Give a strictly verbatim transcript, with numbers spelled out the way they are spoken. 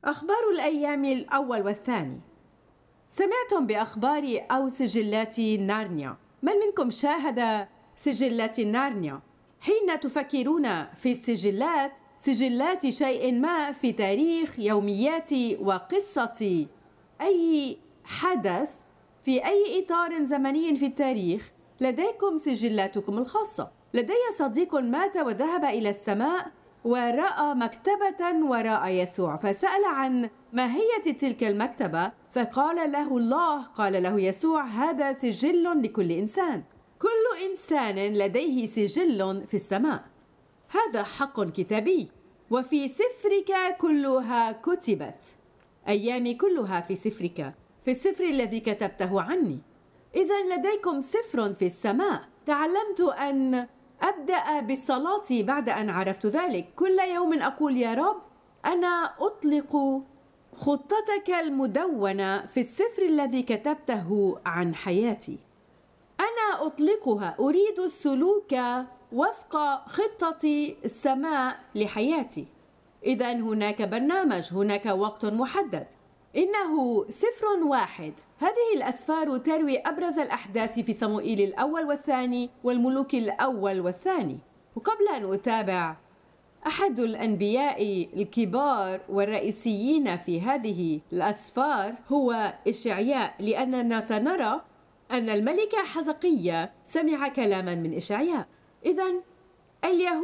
أخبار الأيام الأول والثاني. سمعتم بأخبار أو سجلات نارنيا؟ من منكم شاهد سجلات نارنيا؟ حين تفكرون في السجلات، سجلات شيء ما في تاريخ يوميات وقصة أي حدث في أي إطار زمني في التاريخ، لديكم سجلاتكم الخاصة. لدي صديق مات وذهب إلى السماء ورأى مكتبة وراء يسوع، فسأل عن ماهية تلك المكتبة، فقال له الله، قال له يسوع: هذا سجل لكل إنسان، كل إنسان لديه سجل في السماء. هذا حق كتابي، وفي سفرك كلها كتبت، أيامي كلها في سفرك، في السفر الذي كتبته عني. إذن لديكم سفر في السماء. تعلمت أن أبدأ بالصلاة بعد أن عرفت ذلك. كل يوم أقول: يا رب، أنا أطلق خطتك المدونة في السفر الذي كتبته عن حياتي، أنا أطلقها، أريد السلوك وفق خطة السماء لحياتي. إذن هناك برنامج، هناك وقت محدد، إنه سفر واحد. هذه الأسفار تروي أبرز الأحداث في صموئيل الأول والثاني والملوك الأول والثاني. وقبل أن أتابع، أحد الأنبياء الكبار والرئيسيين في هذه الأسفار هو إشعياء، لأننا سنرى أن الملكة حزقية سمع كلاما من إشعياء. إذن اليهود